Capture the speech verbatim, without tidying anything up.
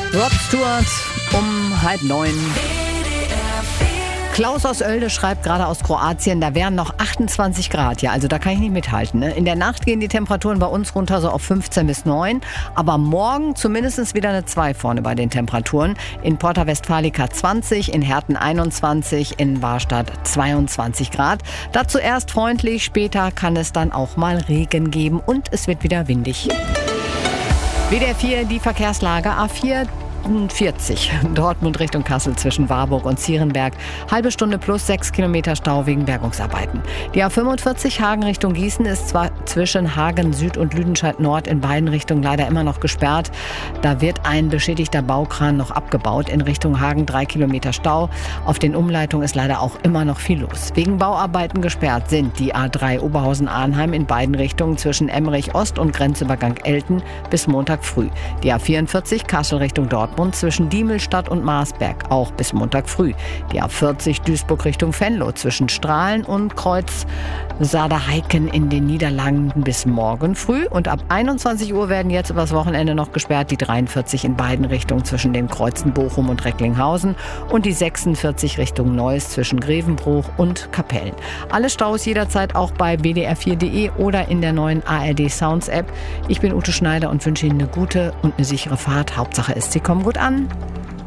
Rod Stewart um halb neun. Klaus aus Oelde schreibt gerade aus Kroatien, da wären noch achtundzwanzig Grad. Ja, also da kann ich nicht mithalten. Ne? In der Nacht gehen die Temperaturen bei uns runter so auf fünfzehn bis neun. Aber morgen zumindest wieder eine zwei vorne bei den Temperaturen. In Porta Westfalica zwanzig, in Herten einundzwanzig, in Warstadt zweiundzwanzig Grad. Dazu erst freundlich, später kann es dann auch mal Regen geben und es wird wieder windig. W D R vier, die Verkehrslage A vier. vierzig. Dortmund Richtung Kassel zwischen Warburg und Zierenberg. Halbe Stunde plus sechs Kilometer Stau wegen Bergungsarbeiten. Die A fünfundvierzig Hagen Richtung Gießen ist zwar zwischen Hagen Süd und Lüdenscheid Nord in beiden Richtungen leider immer noch gesperrt. Da wird ein beschädigter Baukran noch abgebaut. In Richtung Hagen drei Kilometer Stau. Auf den Umleitungen ist leider auch immer noch viel los. Wegen Bauarbeiten gesperrt sind die A drei Oberhausen-Arnheim in beiden Richtungen zwischen Emmerich Ost und Grenzübergang Elten bis Montag früh. Die A vierundvierzig Kassel Richtung Dortmund zwischen Diemelstadt und Marsberg, auch bis Montag früh. Die A vierzig Duisburg Richtung Venlo zwischen Strahlen und Kreuz Saarheiken in den Niederlanden bis morgen früh. Und ab einundzwanzig Uhr werden jetzt übers Wochenende noch gesperrt die dreiundvierzig in beiden Richtungen zwischen den Kreuzen Bochum und Recklinghausen und die sechsundvierzig Richtung Neuss zwischen Grevenbruch und Kapellen. Alle Staus jederzeit auch bei b d r vier punkt de oder in der neuen A R D Sounds App. Ich bin Ute Schneider und wünsche Ihnen eine gute und eine sichere Fahrt. Hauptsache ist, Sie kommen gut an.